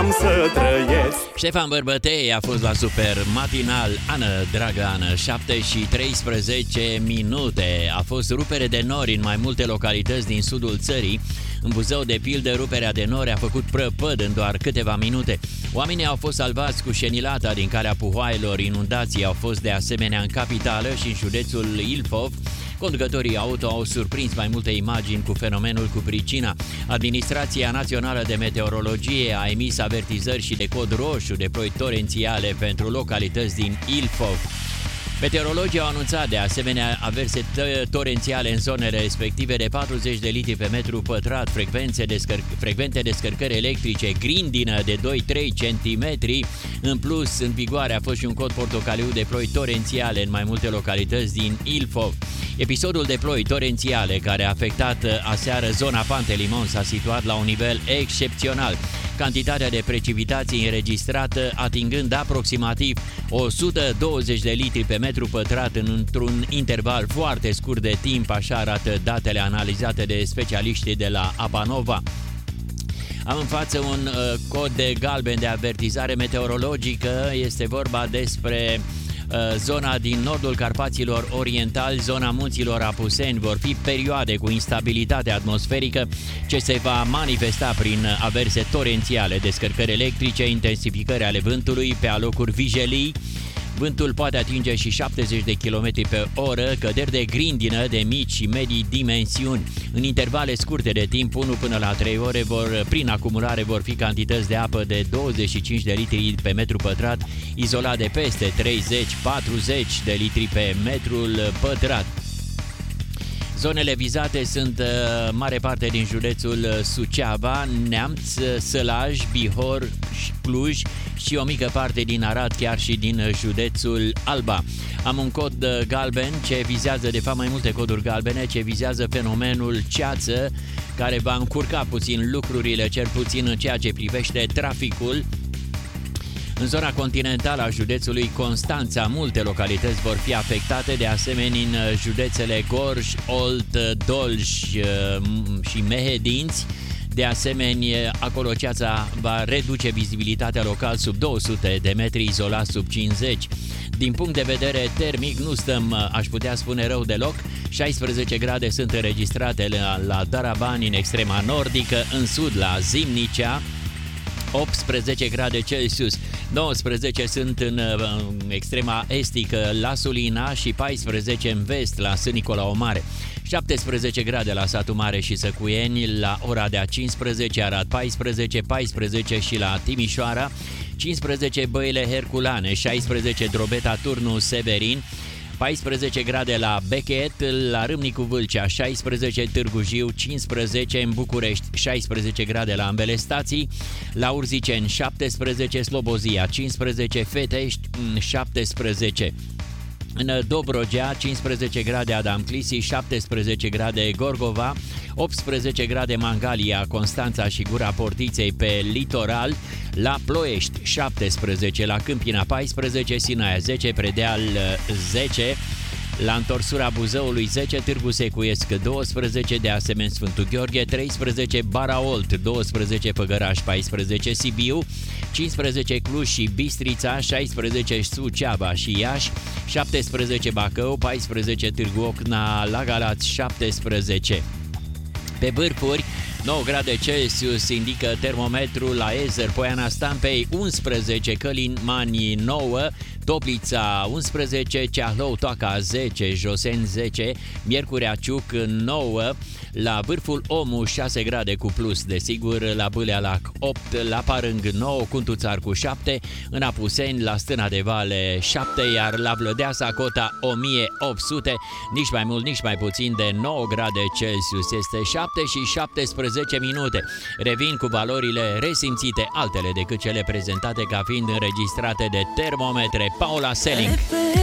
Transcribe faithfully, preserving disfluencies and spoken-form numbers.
am să trăiesc. Ștefan Bărbătei a fost la Super Matinal. Ana Dragană, șapte și treisprezece minute. A fost rupere de nori în mai multe localități din sudul țării. În Buzău, de pildă, ruperea de nori a făcut prăpăd în doar câteva minute. Oamenii au fost salvați cu șenilata din Calea Puhoailor. Inundații au fost de asemenea în capitală și în județul Ilfov. Conducătorii auto au surprins mai multe imagini cu fenomenul cu pricina. Administrația Națională de Meteorologie a emis avertizări și de cod roșu de ploi torențiale pentru localități din Ilfov. Meteorologii au anunțat de asemenea averse torențiale în zonele respective de patruzeci de litri pe metru pătrat, frecvențe descăr- frecvente descărcări electrice, grindină de doi-trei centimetri. În plus, în vigoare a fost și un cod portocaliu de ploi torențiale în mai multe localități din Ilfov. Episodul de ploi torențiale care a afectat aseară zona Pantelimon s-a situat la un nivel excepțional. Cantitatea de precipitații înregistrată atingând aproximativ o sută douăzeci de litri pe metru pătrat într-un interval foarte scurt de timp, așa arată datele analizate de specialiștii de la Apanova. Am în față un uh, cod de galben de avertizare meteorologică, este vorba despre zona din nordul Carpaților Orientali, zona munților Apuseni. Vor fi perioade cu instabilitate atmosferică ce se va manifesta prin averse torențiale, descărcări electrice, intensificări ale vântului, pe alocuri vijelii. Vântul poate atinge și șaptezeci de kilometri pe oră, căderi de grindină de mici și medii dimensiuni. În intervale scurte de timp, unu până la trei ore, vor, prin acumulare vor fi cantități de apă de douăzeci și cinci de litri pe metru pătrat, izolat de peste treizeci patruzeci de litri pe metrul pătrat. Zonele vizate sunt uh, mare parte din județul Suceava, Neamț, Sălaj, Bihor, Cluj și o mică parte din Arad, chiar și din județul Alba. Am un cod galben ce vizează, de fapt mai multe coduri galbene, ce vizează fenomenul ceață, care va încurca puțin lucrurile, cel puțin în ceea ce privește traficul. În zona continentală a județului Constanța, multe localități vor fi afectate, de asemenea în județele Gorj, Olt, Dolj și Mehedinți. De asemenea, acolo ceața va reduce vizibilitatea local sub două sute de metri, izolat sub cincizeci. Din punct de vedere termic, nu stăm, aș putea spune, rău deloc. șaisprezece grade sunt înregistrate la, la Darabani, în extrema nordică, în sud la Zimnicea, optsprezece grade Celsius, nouăsprezece sunt în, în extrema estică la Sulina și paisprezece în vest la Sân Nicolau Mare. șaptesprezece grade la Satu Mare și Săcuieni, la Oradea cincisprezece, Arad paisprezece, paisprezece și la Timișoara, cincisprezece Băile Herculane, șaisprezece Drobeta Turnu Severin, paisprezece grade la Bechet, la Râmnicu Vâlcea șaisprezece, Târgu Jiu cincisprezece, în București șaisprezece grade la ambele stații, la Urziceni șaptesprezece, Slobozia cincisprezece, Fetești șaptesprezece. În Dobrogea, cincisprezece grade Adam Clisi, șaptesprezece grade Gorgova, optsprezece grade Mangalia, Constanța și Gura Portiței pe litoral, la Ploiești șaptesprezece, la Câmpina paisprezece, Sinaia zece, Predeal zece, la întorsura Buzăului zece, Târgu Secuiesc douăsprezece, de asemenea Sfântul Gheorghe treisprezece, Baraolt doisprezece, Făgăraș paisprezece, Sibiu cincisprezece, Cluj și Bistrița, șaisprezece Suceava și Iași, șaptesprezece Bacău, paisprezece Târgu Ocna, la Galați șaptesprezece. Pe vârfuri, nouă grade Celsius indică termometrul la Ezer, Poiana Stampei unsprezece, Călin Mani nouă, Toplița unsprezece, Ceahlău Toaca zece, Joseni zece, Miercurea Ciuc nouă, la Vârful Omu șase grade cu plus, desigur, la Bâlea Lac opt, la Parâng nouă, Cuntuțar cu șapte, în Apuseni, la Stâna de Vale șapte, iar la Vlădeasa cota o mie opt sute, nici mai mult, nici mai puțin de nouă grade Celsius. Este șapte și șaptesprezece minute. Revin cu valorile resimțite, altele decât cele prezentate ca fiind înregistrate de termometre. Paula Selling.